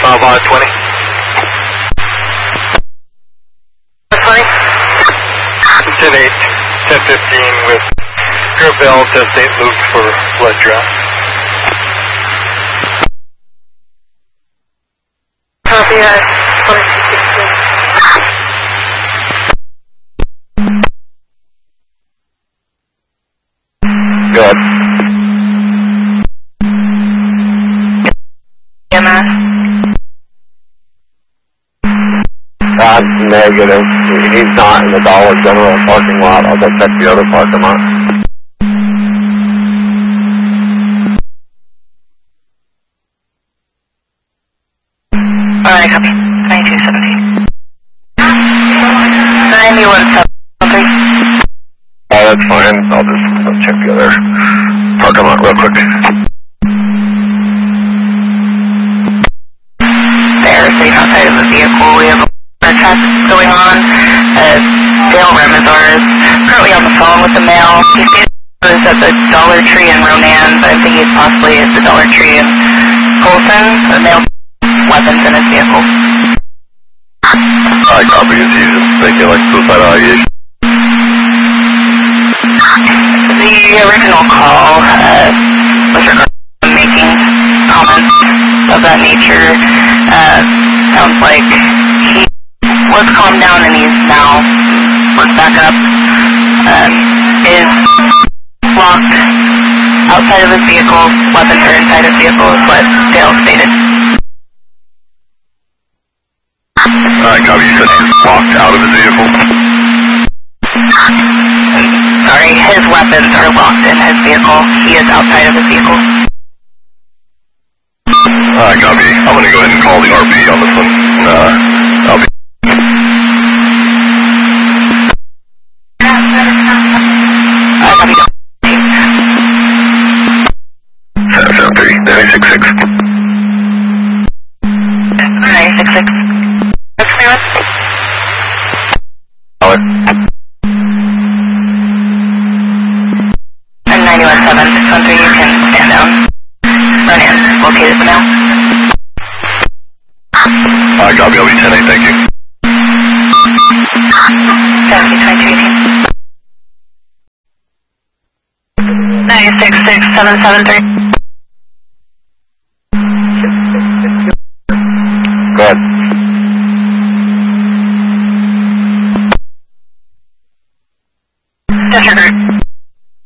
Bravo 20. 10-8, 10-15 with Grovell to St. Luke for blood draw. Copy that. 2216. Good. EMS. Negative. He's not in the Dollar General parking lot. I'll go check the other parking lot. Alright, copy. 9270. 9173. That's fine. I'll just check the other parking lot real quick. They're safe outside of the vehicle. We have traffic going on. Dale Remazar is currently on the phone with the male. He was at the Dollar Tree in Ronan, but I think he's possibly at the Dollar Tree in Colson. The male weapons in his vehicle. I copy it. He's just making like suicidal ideation. The original call was regarding making comments of that nature. Sounds like he was calmed down and he's now worked back up. Is locked outside of his vehicle. Weapons are inside his vehicle is what Dale stated. Copy. You said he's locked out of his vehicle? Sorry, his weapons are locked in his vehicle. He is outside of his vehicle. Copy. I'm going to go ahead and call the RP on this one. I'll be... Copy. 773, 966. 966. That's clear. And 917, 613, you can stand down. Run in, located the mail. Copy, I'll be 10-8, thank you. 2218. 966, 773.